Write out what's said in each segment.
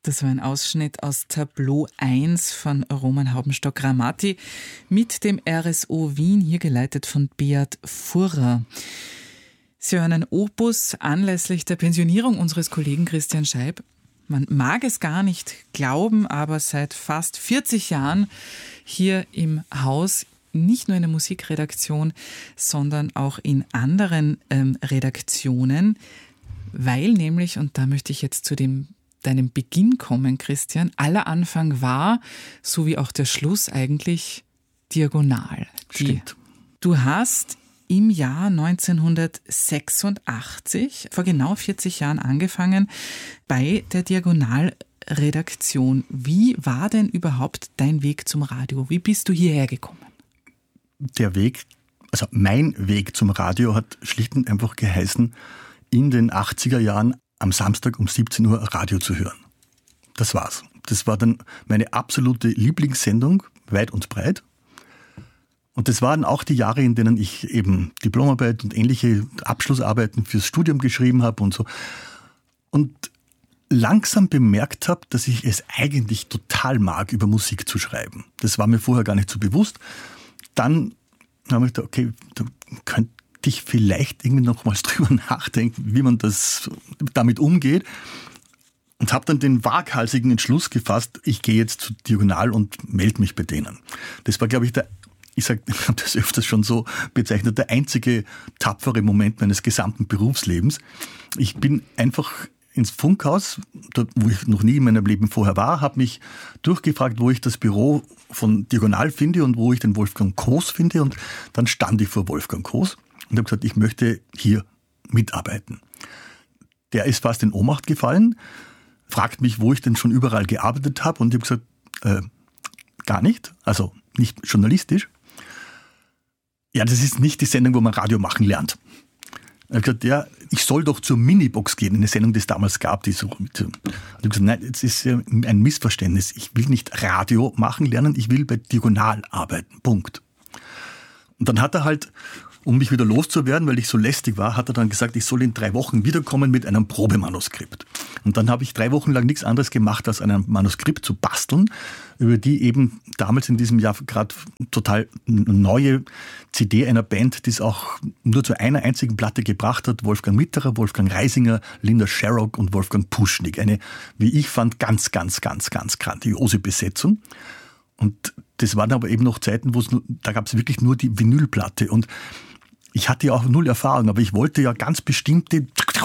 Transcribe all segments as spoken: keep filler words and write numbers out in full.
Das war ein Ausschnitt aus Tableau eins von Roman Haubenstock-Ramati mit dem R S O Wien, hier geleitet von Beat Furrer. Sie hören ein Opus anlässlich der Pensionierung unseres Kollegen Christian Scheib. Man mag es gar nicht glauben, aber seit fast vierzig Jahren hier im Haus, nicht nur in der Musikredaktion, sondern auch in anderen ähm, Redaktionen, weil nämlich, und da möchte ich jetzt zu dem deinem Beginn kommen, Christian, aller Anfang war, so wie auch der Schluss eigentlich, diagonal. Stimmt. Du hast im Jahr neunzehnhundertsechsundachtzig, vor genau vierzig Jahren angefangen, bei der Diagonalredaktion. Wie war denn überhaupt dein Weg zum Radio? Wie bist du hierher gekommen? Der Weg, also mein Weg zum Radio hat schlicht und einfach geheißen, in den achtziger Jahren am Samstag um siebzehn Uhr Radio zu hören. Das war's. Das war dann meine absolute Lieblingssendung, weit und breit. Und das waren auch die Jahre, in denen ich eben Diplomarbeit und ähnliche Abschlussarbeiten fürs Studium geschrieben habe und so. Und langsam bemerkt habe, dass ich es eigentlich total mag, über Musik zu schreiben. Das war mir vorher gar nicht so bewusst. Dann habe ich gedacht, okay, da könnte ich vielleicht irgendwie nochmals drüber nachdenken, wie man das damit umgeht. Und habe dann den waghalsigen Entschluss gefasst, ich gehe jetzt zu Diagonal und melde mich bei denen. Das war, glaube ich, der, ich sage, ich habe das öfters schon so bezeichnet, der einzige tapfere Moment meines gesamten Berufslebens. Ich bin einfach ins Funkhaus, dort, wo ich noch nie in meinem Leben vorher war, habe mich durchgefragt, wo ich das Büro von Diagonal finde und wo ich den Wolfgang Koos finde. Und dann stand ich vor Wolfgang Koos und habe gesagt, ich möchte hier mitarbeiten. Der ist fast in Ohnmacht gefallen, fragt mich, wo ich denn schon überall gearbeitet habe. Und ich habe gesagt, äh, gar nicht, also nicht journalistisch. Ja, das ist nicht die Sendung, wo man Radio machen lernt. Er hat gesagt, ja, ich soll doch zur Minibox gehen, eine Sendung, die es damals gab. Die so mit, und ich habe gesagt, nein, das ist ein Missverständnis. Ich will nicht Radio machen lernen, ich will bei Diagonal arbeiten. Punkt. Und dann hat er halt, um mich wieder loszuwerden, weil ich so lästig war, hat er dann gesagt, ich soll in drei Wochen wiederkommen mit einem Probemanuskript. Und dann habe ich drei Wochen lang nichts anderes gemacht, als ein Manuskript zu basteln, über die eben damals in diesem Jahr gerade total neue C D einer Band, die es auch nur zu einer einzigen Platte gebracht hat, Wolfgang Mitterer, Wolfgang Reisinger, Linda Sharrock und Wolfgang Puschnig. Eine, wie ich fand, ganz, ganz, ganz, ganz grandiose Besetzung. Und das waren aber eben noch Zeiten, wo es nur, da gab es wirklich nur die Vinylplatte. Und ich hatte ja auch null Erfahrung, aber ich wollte ja ganz bestimmte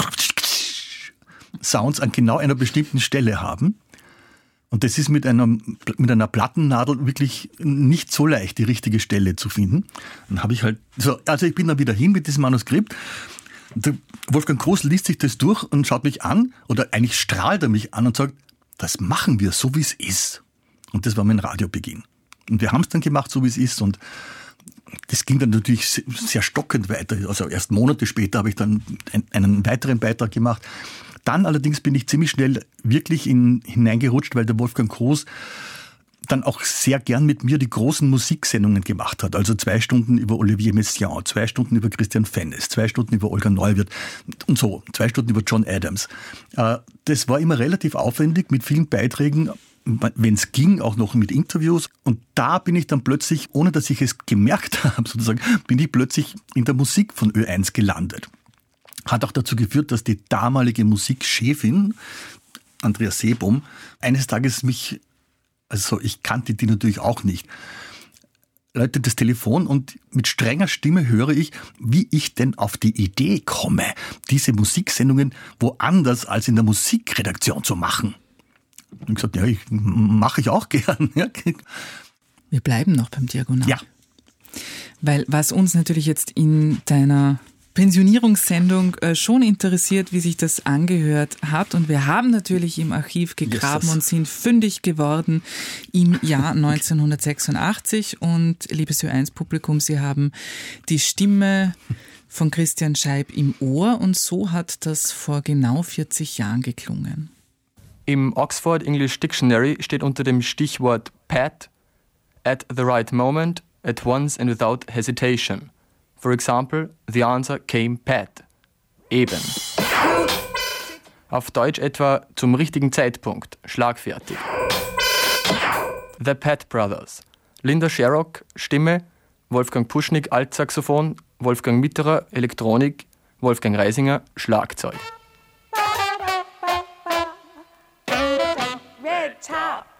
Sounds an genau einer bestimmten Stelle haben. Und das ist mit einer, mit einer Plattennadel wirklich nicht so leicht, die richtige Stelle zu finden. Dann habe ich halt, so, also ich bin dann wieder hin mit diesem Manuskript. Der Wolfgang Koos liest sich das durch und schaut mich an, oder eigentlich strahlt er mich an und sagt, das machen wir so, wie es ist. Und das war mein Radiobeginn. Und wir haben es dann gemacht, so wie es ist. Und das ging dann natürlich sehr stockend weiter. Also erst Monate später habe ich dann einen weiteren Beitrag gemacht. Dann allerdings bin ich ziemlich schnell wirklich in, hineingerutscht, weil der Wolfgang Koos dann auch sehr gern mit mir die großen Musiksendungen gemacht hat. Also zwei Stunden über Olivier Messiaen, zwei Stunden über Christian Fennes, zwei Stunden über Olga Neuwirth und so, zwei Stunden über John Adams. Das war immer relativ aufwendig mit vielen Beiträgen, wenn es ging, auch noch mit Interviews. Und da bin ich dann plötzlich, ohne dass ich es gemerkt habe, sozusagen, bin ich plötzlich in der Musik von Ö eins gelandet. Hat auch dazu geführt, dass die damalige Musikchefin, Andrea Seebohm, eines Tages mich, also ich kannte die natürlich auch nicht, läutet das Telefon und mit strenger Stimme höre ich, wie ich denn auf die Idee komme, diese Musiksendungen woanders als in der Musikredaktion zu machen. Und ich gesagt, ja, ich, mache ich auch gern. Ja. Wir bleiben noch beim Diagonal. Ja. Weil was uns natürlich jetzt in deiner Pensionierungssendung äh, schon interessiert, wie sich das angehört hat. Und wir haben natürlich im Archiv gegraben yes, und sind fündig geworden im Jahr neunzehnhundertsechsundachtzig. Und liebes Ö eins Publikum, Sie haben die Stimme von Christian Scheib im Ohr. Und so hat das vor genau vierzig Jahren geklungen. Im Oxford English Dictionary steht unter dem Stichwort pat, at the right moment, at once and without hesitation. For example, the answer came pat. Eben. Auf Deutsch etwa zum richtigen Zeitpunkt, schlagfertig. The Pat Brothers. Linda Sherrock, Stimme, Wolfgang Puschnig, Altsaxophon, Wolfgang Mitterer, Elektronik, Wolfgang Reisinger, Schlagzeug. Red top.